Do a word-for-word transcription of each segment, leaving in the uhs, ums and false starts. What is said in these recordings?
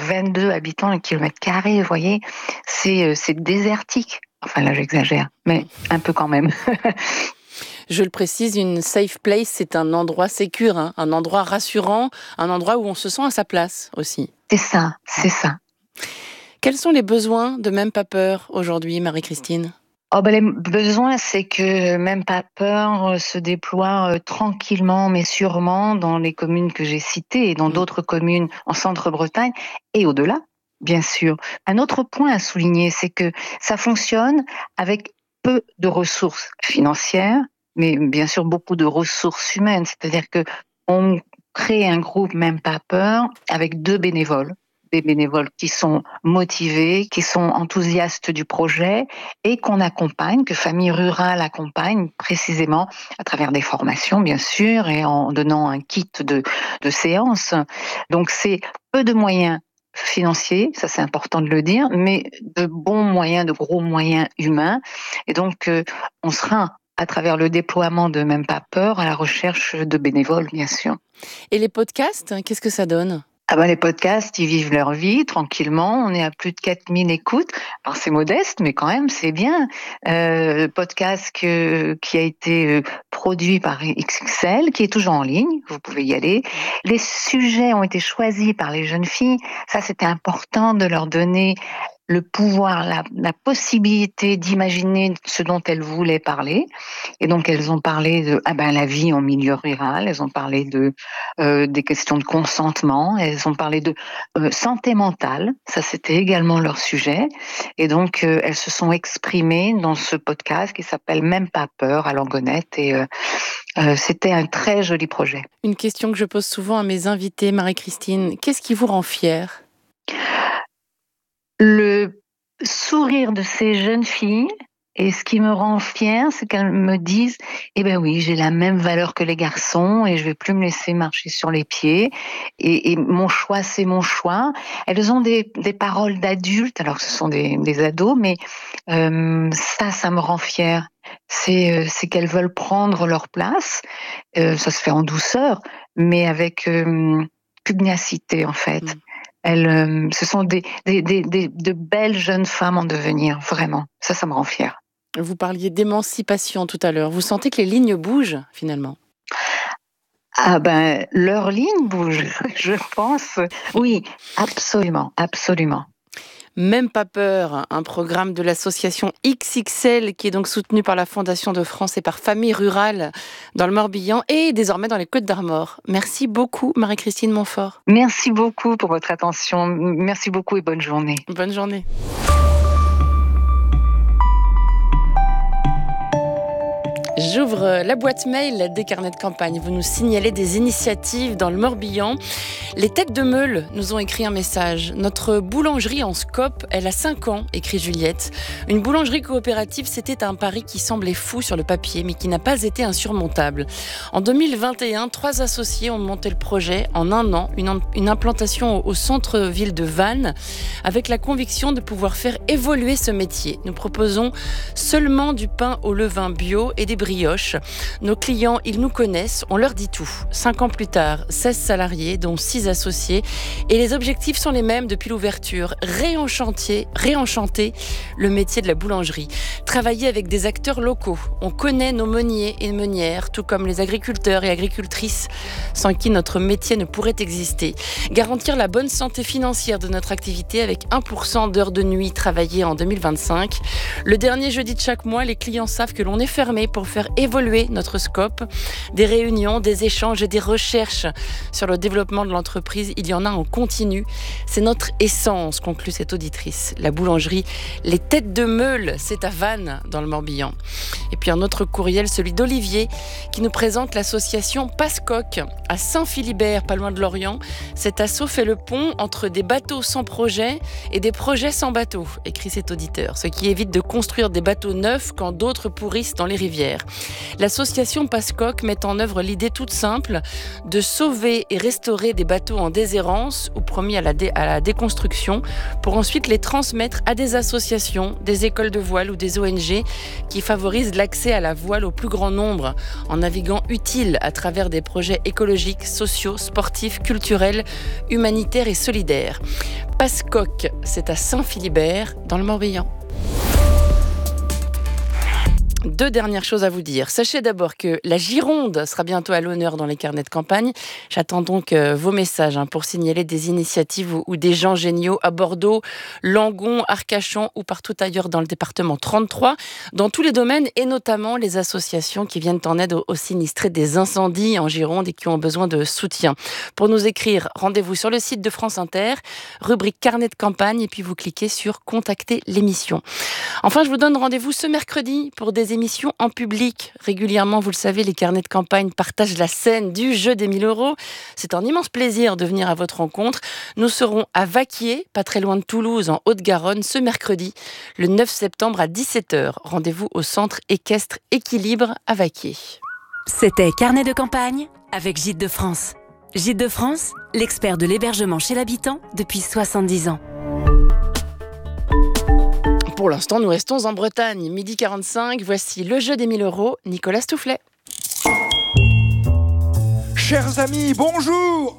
vingt-deux habitants le kilomètre carré, vous voyez, c'est, c'est désertique. Enfin là, j'exagère, mais un peu quand même. Je le précise, une safe place, c'est un endroit sécure, hein, un endroit rassurant, un endroit où on se sent à sa place aussi. C'est ça, c'est ça. Quels sont les besoins de Même pas peur aujourd'hui, Marie-Christine ? Oh ben les besoins, c'est que Même pas peur se déploie euh, tranquillement mais sûrement dans les communes que j'ai citées et dans mmh. d'autres communes en Centre-Bretagne et au-delà, bien sûr. Un autre point à souligner, c'est que ça fonctionne avec peu de ressources financières, mais bien sûr beaucoup de ressources humaines. C'est-à-dire que on crée un groupe Même pas peur avec deux bénévoles. Des bénévoles qui sont motivés, qui sont enthousiastes du projet et qu'on accompagne, que Famille Rurale accompagne précisément à travers des formations, bien sûr, et en donnant un kit de, de séances. Donc, c'est peu de moyens financiers, ça c'est important de le dire, mais de bons moyens, de gros moyens humains. Et donc, euh, on sera à travers le déploiement de Même pas peur à la recherche de bénévoles, bien sûr. Et les podcasts, qu'est-ce que ça donne ? Ah ben les podcasts, ils vivent leur vie tranquillement. On est à plus de quatre mille écoutes. Alors c'est modeste, mais quand même c'est bien. Euh, le podcast que, qui a été produit par X X L, qui est toujours en ligne, vous pouvez y aller. Les sujets ont été choisis par les jeunes filles. Ça, c'était important de leur donner le pouvoir, la, la possibilité d'imaginer ce dont elles voulaient parler. Et donc, elles ont parlé de ah ben, la vie en milieu rural, elles ont parlé de, euh, des questions de consentement, elles ont parlé de euh, santé mentale, ça c'était également leur sujet. Et donc, euh, elles se sont exprimées dans ce podcast qui s'appelle Même pas peur à Langonette. Et euh, euh, c'était un très joli projet. Une question que je pose souvent à mes invités, Marie-Christine, qu'est-ce qui vous rend fière ? Le sourire de ces jeunes filles, et ce qui me rend fière, c'est qu'elles me disent « Eh ben oui, j'ai la même valeur que les garçons et je vais plus me laisser marcher sur les pieds et, et mon choix, c'est mon choix. » Elles ont des, des paroles d'adultes, alors que ce sont des, des ados, mais euh, ça, ça me rend fière. C'est, c'est qu'elles veulent prendre leur place. Euh, ça se fait en douceur, mais avec euh, pugnacité, en fait. Mmh. Elles, euh, ce sont des, des, des, des, de belles jeunes femmes en devenir, vraiment. Ça, ça me rend fière. Vous parliez d'émancipation tout à l'heure. Vous sentez que les lignes bougent, finalement ? Ah ben, leurs lignes bougent, je pense. Oui, absolument, absolument. Même pas peur, un programme de l'association X X L qui est donc soutenu par la Fondation de France et par Famille Rurale dans le Morbihan et désormais dans les Côtes-d'Armor. Merci beaucoup Marie-Christine Montfort. Merci beaucoup pour votre attention. Merci beaucoup et bonne journée. Bonne journée. J'ouvre la boîte mail des carnets de campagne. Vous nous signalez des initiatives dans le Morbihan. Les Têtes de Meule nous ont écrit un message. Notre boulangerie en scope, elle a cinq ans, écrit Juliette. Une boulangerie coopérative, c'était un pari qui semblait fou sur le papier, mais qui n'a pas été insurmontable. En deux mille vingt et un, trois associés ont monté le projet en un an, une, une implantation au centre-ville de Vannes, avec la conviction de pouvoir faire évoluer ce métier. Nous proposons seulement du pain au levain bio et des brioches. Nos clients, ils nous connaissent, on leur dit tout. Cinq ans plus tard, seize salariés, dont six associés, et les objectifs sont les mêmes depuis l'ouverture. Réenchanter, réenchanter le métier de la boulangerie. Travailler avec des acteurs locaux. On connaît nos meuniers et meunières, tout comme les agriculteurs et agricultrices, sans qui notre métier ne pourrait exister. Garantir la bonne santé financière de notre activité avec un pour cent d'heures de nuit travaillées en deux mille vingt-cinq. Le dernier jeudi de chaque mois, les clients savent que l'on est fermé pour faire évoluer notre scope. Des réunions, des échanges et des recherches sur le développement de l'entreprise, il y en a en continu. C'est notre essence, conclut cette auditrice. La boulangerie Les Têtes de Meule, c'est à Vannes, dans le Morbihan. Et puis un autre courriel, celui d'Olivier, qui nous présente l'association Pascoc à Saint-Philibert, pas loin de Lorient. Cet asso fait le pont entre des bateaux sans projet et des projets sans bateaux, écrit cet auditeur, ce qui évite de construire des bateaux neufs quand d'autres pourrissent dans les rivières. L'association Pascoc met en œuvre l'idée toute simple de sauver et restaurer des bateaux en déshérence ou promis à la, dé- à la déconstruction pour ensuite les transmettre à des associations, des écoles de voile ou des O N G qui favorisent l'accès à la voile au plus grand nombre en naviguant utile à travers des projets écologiques, sociaux, sportifs, culturels, humanitaires et solidaires. Pascoque, c'est à Saint-Philibert, dans le Morbihan. Deux dernières choses à vous dire. Sachez d'abord que la Gironde sera bientôt à l'honneur dans les carnets de campagne. J'attends donc euh, vos messages hein, pour signaler des initiatives ou, ou des gens géniaux à Bordeaux, Langon, Arcachon ou partout ailleurs dans le département trente-trois, dans tous les domaines et notamment les associations qui viennent en aide aux, aux sinistrés des incendies en Gironde et qui ont besoin de soutien. Pour nous écrire, rendez-vous sur le site de France Inter, rubrique carnet de campagne et puis vous cliquez sur contacter l'émission. Enfin, je vous donne rendez-vous ce mercredi pour des émissions en public. Régulièrement, vous le savez, les carnets de campagne partagent la scène du jeu des mille euros. C'est un immense plaisir de venir à votre rencontre. Nous serons à Vaquier, pas très loin de Toulouse, en Haute-Garonne, ce mercredi, le neuf septembre à dix-sept heures. Rendez-vous au centre équestre Équilibre à Vaquier. C'était Carnet de campagne avec Gîtes de France. Gîtes de France, l'expert de l'hébergement chez l'habitant depuis soixante-dix ans. Pour l'instant, nous restons en Bretagne. midi quarante-cinq, voici le jeu des mille euros. Nicolas Stoufflet. Chers amis, bonjour.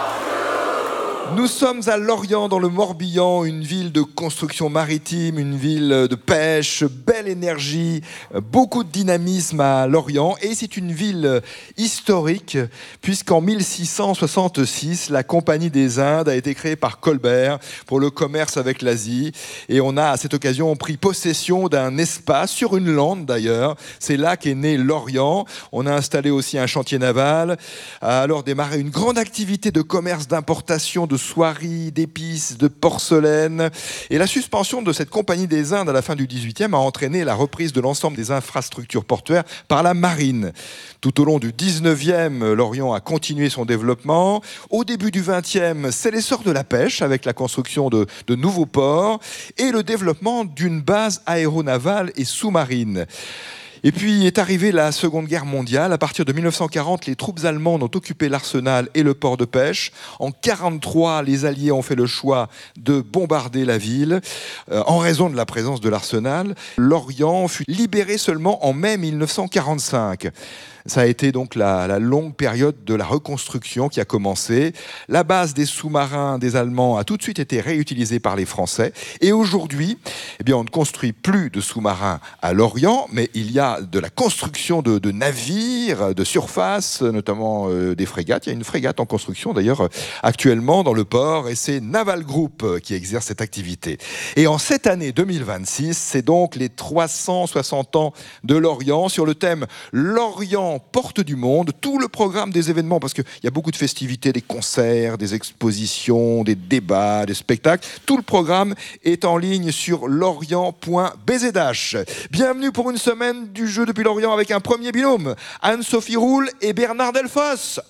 Nous sommes à Lorient, dans le Morbihan, une ville de construction maritime, une ville de pêche, belle énergie, beaucoup de dynamisme à Lorient. Et c'est une ville historique, puisqu'en mille six cent soixante-six, la Compagnie des Indes a été créée par Colbert pour le commerce avec l'Asie. Et on a, à cette occasion, pris possession d'un espace, sur une lande d'ailleurs. C'est là qu'est né Lorient. On a installé aussi un chantier naval, a alors démarré une grande activité de commerce d'importation de soieries, d'épices, de porcelaine. Et la suspension de cette Compagnie des Indes à la fin du dix-huitième a entraîné la reprise de l'ensemble des infrastructures portuaires par la marine. Tout au long du dix-neuvième, Lorient a continué son développement. Au début du vingtième, c'est l'essor de la pêche avec la construction de, de nouveaux ports et le développement d'une base aéronavale et sous-marine. Et puis est arrivée la Seconde Guerre mondiale. À partir de mille neuf cent quarante, les troupes allemandes ont occupé l'arsenal et le port de pêche. En mille neuf cent quarante-trois, les Alliés ont fait le choix de bombarder la ville euh, en raison de la présence de l'arsenal. Lorient fut libéré seulement en mai mille neuf cent quarante-cinq. Ça a été donc la, la longue période de la reconstruction qui a commencé. La base des sous-marins des Allemands a tout de suite été réutilisée par les Français. Et aujourd'hui, eh bien, on ne construit plus de sous-marins à Lorient, mais il y a de la construction de, de navires de surface, notamment euh, des frégates. Il y a une frégate en construction d'ailleurs actuellement dans le port et c'est Naval Group qui exerce cette activité. Et en cette année deux mille vingt-six, c'est donc les trois cent soixante ans de Lorient sur le thème Lorient porte du monde, tout le programme des événements, parce qu'il y a beaucoup de festivités, des concerts, des expositions, des débats, des spectacles. Tout le programme est en ligne sur lorient point b z h. Bienvenue pour une semaine du jeu depuis Lorient avec un premier binôme, Anne-Sophie Roule et Bernard Delfosse.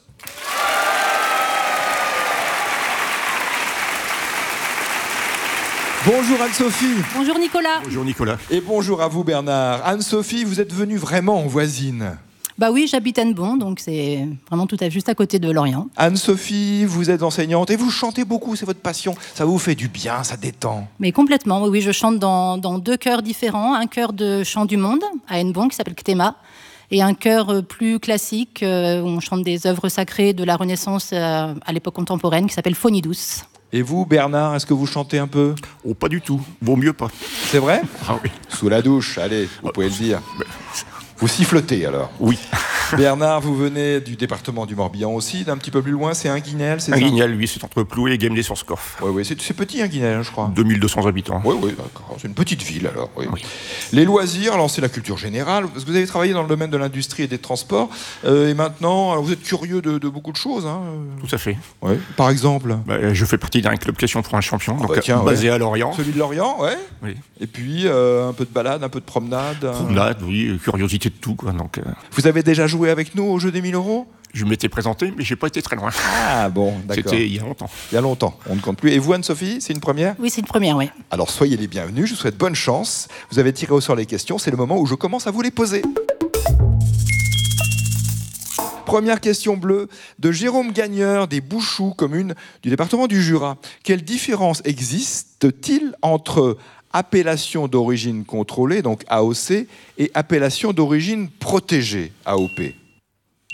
Bonjour Anne-Sophie. Bonjour Nicolas. Bonjour Nicolas. Et bonjour à vous Bernard. Anne-Sophie, vous êtes venue vraiment en voisine. Bah oui, j'habite à Hennebont, donc c'est vraiment tout à juste à côté de Lorient. Anne-Sophie, vous êtes enseignante et vous chantez beaucoup, c'est votre passion. Ça vous fait du bien, ça détend. Mais complètement, oui, oui, je chante dans, dans deux chœurs différents. Un chœur de chant du monde à Hennebont qui s'appelle Ctéma et un chœur plus classique euh, où on chante des œuvres sacrées de la Renaissance euh, à l'époque contemporaine qui s'appelle Phonie douce. Et vous, Bernard, est-ce que vous chantez un peu ? Oh, pas du tout. Vaut mieux pas. C'est vrai ? Ah oui. Sous la douche, allez, vous pouvez le dire. Vous sifflotez alors ? Oui. Bernard, vous venez du département du Morbihan aussi, d'un petit peu plus loin, c'est un Guignel, c'est un ça ? Guignel, oui, c'est entre Ploué et Guémené-sur-Scorff. Oui, oui, c'est, c'est petit un Guignel, je crois. deux mille deux cents habitants. Oui, oui, d'accord. C'est une petite ville alors. Oui. Oui. Les loisirs, alors c'est la culture générale, parce que vous avez travaillé dans le domaine de l'industrie et des transports, euh, et maintenant, alors vous êtes curieux de, de beaucoup de choses. Hein. Tout à fait. Oui. Par exemple ? Bah, je fais partie d'un club question pour un champion, Ah donc bah tiens, basé ouais. à Lorient. Celui de Lorient, ouais. Oui. Et puis euh, un peu de balade, un peu de promenade. Promenade, oui, curiosité de tout, quoi. Donc, euh... Vous avez déjà joué avec nous au jeu des mille euros ? Je m'étais présenté, mais j'ai pas été très loin. Ah bon, d'accord. C'était il y a longtemps. Il y a longtemps, on ne compte plus. Et vous, Anne-Sophie, c'est une première ? Oui, c'est une première, oui. Alors soyez les bienvenus, je vous souhaite bonne chance. Vous avez tiré au sort les questions, c'est le moment où je commence à vous les poser. Première question bleue de Jérôme Gagneur des Bouchoux, commune du département du Jura. Quelle différence existe-t-il entre appellation d'origine contrôlée, donc A O C, et appellation d'origine protégée, A O P ?